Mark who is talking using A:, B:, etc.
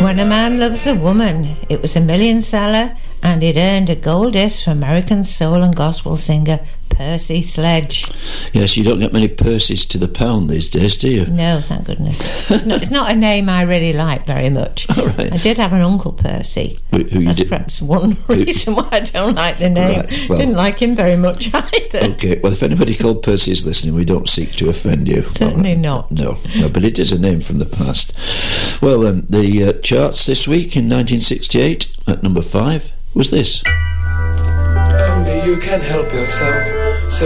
A: When a Man Loves a Woman. It was a million seller and it earned a gold disc from American soul and gospel singer Percy Sledge.
B: Yes, you don't get many Percys to the pound these days, do you?
A: No, thank goodness. It's not a name I really like very much.
B: All right.
A: I did have an uncle Percy.
B: Who you
A: That's
B: did?
A: perhaps one reason why I don't like the name.
B: Right, well.
A: Didn't like him very much either.
B: Okay, well, if anybody called Percy is listening, we don't seek to offend you.
A: Certainly not.
B: No, but it is a name from the past. Well, the charts this week in 1968 at number 5 was this.
C: Only you can help yourself.